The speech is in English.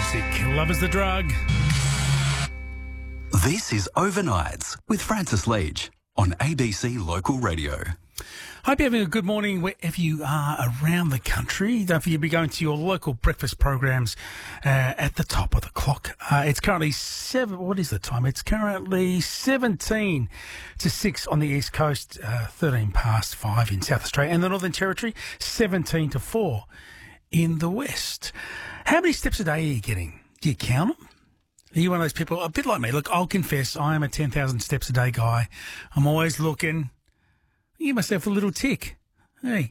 music. Love is the drug. This is Overnights with Francis Leach on ABC Local Radio. Hope you're having a good morning wherever you are around the country. Don't forget to be going to your local breakfast programs at the top of the clock. It's currently what is the time? It's currently 17 to 6 on the East Coast, 13 past 5 in South Australia, and the Northern Territory, 17 to 4 in the West. How many steps a day are you getting? Do you count them? Are you one of those people, a bit like me? Look, I'll confess, I am a 10,000 steps a day guy. I'm always looking. Give myself a little tick. Hey,